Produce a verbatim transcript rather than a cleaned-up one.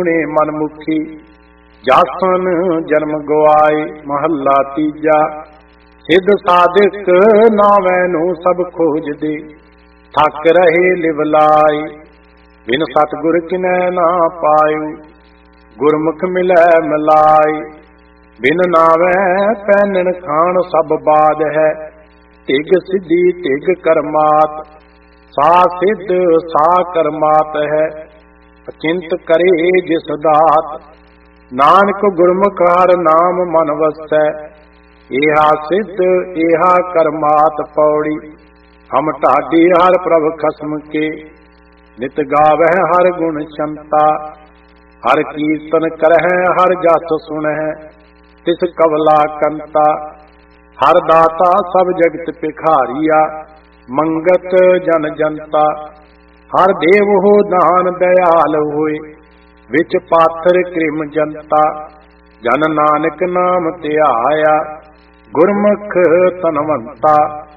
ਮਨਮੁਖੀ ਜਾਸਨ ਜਨਮ ਗਵਾਏ। ਮਹੱਲਾ ਤੀਜਾ। ਸਿੱਧ ਸਾਧਕ ਨਾਵੈ ਨੂੰ ਸਭ ਖੋਜਦੇ, ਥੱਕ ਰਹੇ ਲਿਵ ਲਾਏ। ਬਿਨ ਸਤਿਗੁਰ ਕਿਨੈ ਨਾ ਪਾਇਓ, ਗੁਰਮੁਖ ਮਿਲੈ ਮਿਲਾਏ। ਬਿਨ ਨਾਵੈ ਪੈਨਣ ਖਾਣ ਸਭ ਬਾਦ ਹੈ, ਧਿਗ ਸਿੱਧੀ ਧਿਗ ਕਰਮਾਤ। ਸਾ ਸਿੱਧ ਸਾ ਕਰਮਾਤ ਹੈ, ਅਚਿੰਤ ਕਰੇ ਜਿਸ ਦਾਤ। ਨਾਨਕ ਗੁਰਮੁਖ ਹਰਿ ਨਾਮ ਮਨ ਵਸੈ, ਏਹਾ ਸਿੱਧ ਏਹਾ ਕਰਮਾਤ। ਪੌੜੀ। ਹਮ ਢਾਡੀ ਹਰਿ ਪ੍ਰਭ ਖਸਮ ਕੇ, ਨਿਤ ਗਾਵਹਿ ਹਰਿ ਗੁਣ ਸ਼ੰਤਾ। ਹਰਿ ਕੀਰਤਨ ਕਰਹਿ ਹਰਿ ਜਸ ਸੁਣਹਿ, ਤਿਸ ਕਵਲਾ ਕੰਤਾ। ਹਰਿ ਦਾਤਾ ਸਭ ਜਗਤ ਭਿਖਾਰੀਆ, ਮੰਗਤ ਜਨ ਜਨਤਾ। ਹਰਿ ਦੇਵ ਹੋ ਦਾਨ ਦਇਆਲ ਹੋਏ, ਵਿੱਚ ਪਾਥਰ ਕ੍ਰਿਮ ਜਨਤਾ। ਜਨ ਨਾਨਕ ਨਾਮ ਧਿਆਇਆ, ਗੁਰਮੁਖ ਧਨਵੰਤਾ।